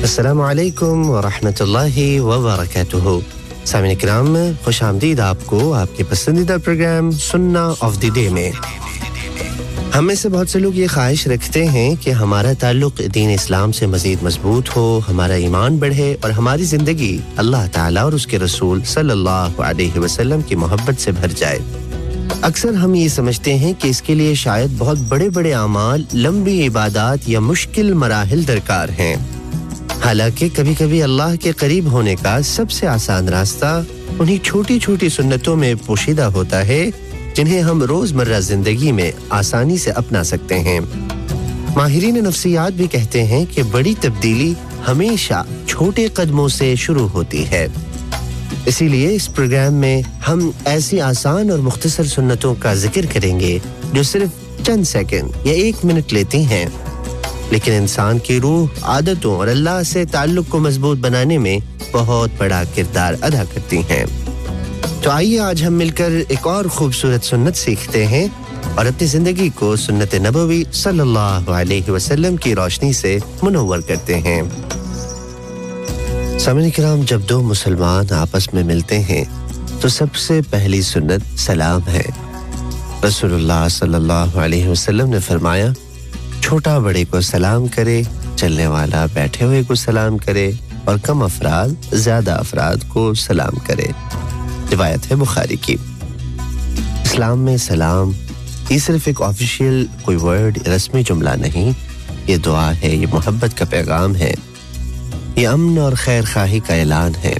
अस्सलामु अलैकुम व रहमतुल्लाहि व बरकातुहू। सामीन किराम, खुश आमदीद आपको आपके पसंदीदा प्रोग्राम सुन्ना ऑफ द डे में। हम में से बहुत से लोग ये ख्वाहिश रखते हैं कि हमारा ताल्लुक दीन इस्लाम से मज़ीद मजबूत हो, हमारा ईमान बढ़े और हमारी ज़िंदगी अल्लाह ताला और उसके रसूल सल्लल्लाहु अलैहि वसल्लम की मोहब्बत से भर जाए। अक्सर हम ये समझते हैं कि इसके लिए शायद बहुत बड़े-बड़े अमाल, लंबी इबादत या मुश्किल मराहिल दरकार हैं। हालांकि कभी-कभी अल्लाह के करीब होने का सबसे आसान रास्ता उन्हीं छोटी-छोटी सुन्नतों में पोशीदा होता है जिन्हें हम रोजमर्रा जिंदगी में आसानी से अपना सकते हैं। माहिरीन नफ्सियात भी कहते हैं कि बड़ी तब्दीली हमेशा छोटे कदमों से शुरू होती है। इसीलिए इस प्रोग्राम में हम ऐसी आसान और मुख्तसर सुन्नतों का जिक्र करेंगे जो सिर्फ चंद सेकंड या 1 मिनट लेती हैं, लेकिन इंसान की रूह, आदतों और अल्लाह से ताल्लुक को मजबूत बनाने में बहुत बड़ा किरदार अदा करती हैं। तो आइए आज हम मिलकर एक और खूबसूरत सुन्नत सीखते हैं और अपनी जिंदगी को सुन्नत नबवी सल्लल्लाहु अलैहि वसल्लम की रोशनी से मुनव्वर करते हैं। सामीन किराम, जब दो मुसलमान आपस में मिलते हैं तो सबसे पहली सुन्नत सलाम है। रसूलुल्लाह सल्लल्लाहु अलैहि वसल्लम ने फरमाया, छोटा बड़े को सलाम करे, चलने वाला बैठे हुए को सलाम करे और कम अफराद ज्यादा अफराद को सलाम करे। रिवायत है बुखारी की। इस्लाम में सलाम ये सिर्फ एक ऑफिशियल कोई वर्ड, रस्मी जुमला नहीं, ये दुआ है, ये मोहब्बत का पैगाम है, ये अमन और खैर खाही का ऐलान है।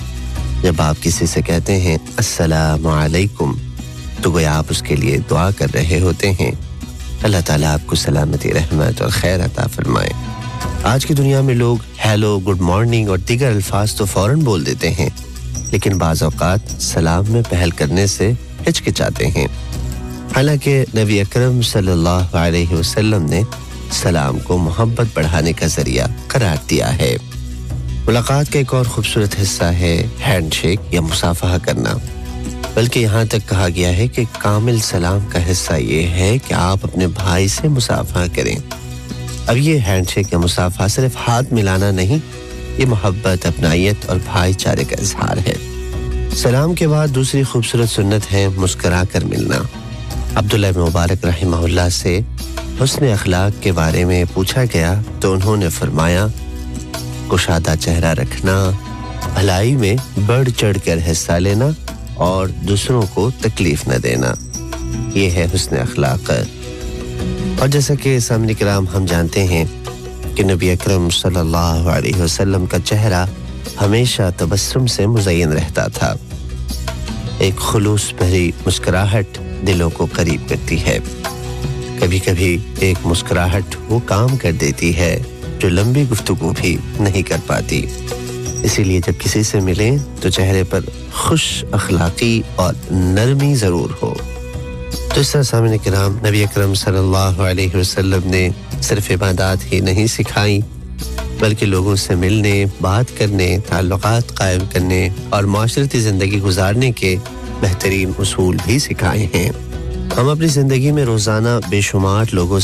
जब आप किसी से कहते हैं अस्सलामु अलैकुम तो गोया आप उसके लिए दुआ कर रहे होते हैं, अल्लाह ताला आपको सलामती, रहमत और खैर अता फरमाए। आज की दुनिया में लोग हेलो, गुड मॉर्निंग और दीगर अल्फाज तो फौरन बोल देते हैं, लेकिन बाज़ औक़ात सलाम में पहल करने से हिचकिचाते हैं। हालांकि नबी अकरम सल्लल्लाहु अलैहि वसल्लम ने सलाम को मोहब्बत बढ़ाने का जरिया करार दिया है। मुलाकात का एक और खूबसूरत हिस्सा है हैंडशेक या मुसाफहा करना। बल्कि यहाँ तक कहा गया है कि कामिल सलाम का हिस्सा ये है कि आप अपने भाई से मुसाफहा करें। अब ये हैंडशेक या मुसाफहा सिर्फ हाथ मिलाना नहीं, ये मोहब्बत, अपनायत और भाईचारे का इजहार है। सलाम के बाद दूसरी खूबसूरत सुन्नत है मुस्कुरा कर मिलना। अब्दुल्लाह इब्न मुबारक रहमहुल्लाह से हुस्न अखलाक के बारे में पूछा गया तो उन्होंने फरमाया, कुशादा चेहरा रखना, भलाई में बढ़ चढ़ कर हिस्सा लेना और दूसरों को तकलीफ न देना, ये है हुस्न अखलाक। और जैसा कि सामने किराम हम जानते हैं कि नबी अकरम सल्लल्लाहु अलैहि वसल्लम का चेहरा हमेशा तबस्सुम से मुज़य्यन रहता था। एक खुलूस भरी मुस्कुराहट दिलों को करीब करती है। कभी-कभी एक मुस्कुराहट वो काम कर देती है जो लंबी गुफ्तगू भी नहीं कर पाती। इसीलिए जब किसी से मिलें तो चेहरे पर खुश अखलाकी और नरमी जरूर हो। तो इस तरह सामने किराम, नबी अकरम सल्लल्लाहु अलैहि वसल्लम ने सिर्फ इबादत ही नहीं सिखाई, बल्कि लोगों से मिलने, बात करने, ताल्लुकात कायम करने और माशरती ज़िंदगी गुजारने के बेहतरीन उसूल भी सिखाए हैं। हम अपनी ज़िंदगी में रोज़ाना बेशुमार लोगों